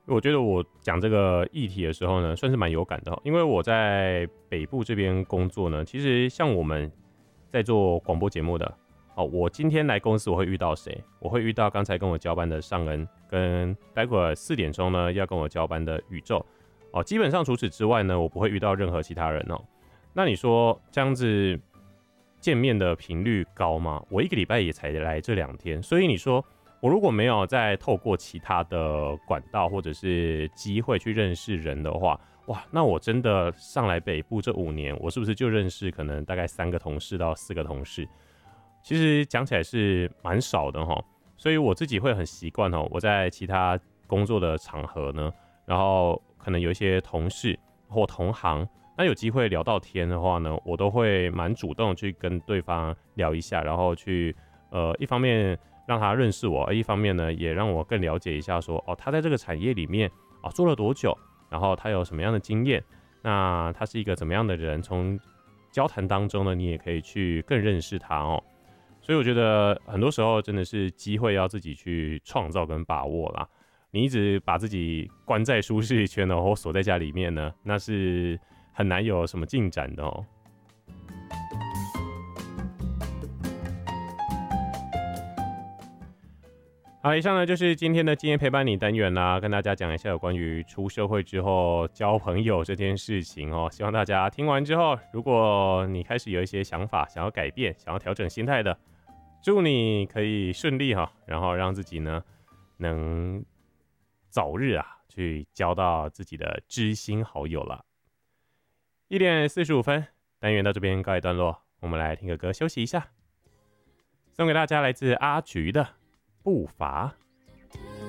我觉得我讲这个议题的时候呢，算是蛮有感的，因为我在北部这边工作呢，其实像我们在做广播节目的，我今天来公司我会遇到谁？我会遇到刚才跟我交班的尚恩，跟待会儿4点钟呢要跟我交班的宇宙，基本上除此之外呢，我不会遇到任何其他人哦。那你说这样子见面的频率高吗？我1个礼拜也才来这2天，所以你说我如果没有再透过其他的管道或者是机会去认识人的话，哇，那我真的上来北部这5年，我是不是就认识可能大概3个同事到4个同事？其实讲起来是蛮少的齁，所以我自己会很习惯我在其他工作的场合呢，然后可能有一些同事或同行，那有机会聊到天的话呢，我都会蛮主动去跟对方聊一下，然后去一方面让他认识我，一方面呢也让我更了解一下说他在这个产业里面做了多久，然后他有什么样的经验，那他是一个怎么样的人，从交谈当中呢，你也可以去更认识他哦。所以我觉得很多时候真的是机会要自己去创造跟把握啦。你一直把自己关在舒适圈或锁在家里面呢，那是很难有什么进展的哦。好，以上呢就是今天的今天陪伴你单元啦，跟大家讲一下有关于出社会之后交朋友这件事情哦。希望大家听完之后，如果你开始有一些想法，想要改变，想要调整心态的，祝你可以顺利哈，然后让自己呢能早日去交到自己的知心好友了。1点45分，单元到这边告一段落，我们来听个歌休息一下，送给大家来自阿菊的步伐。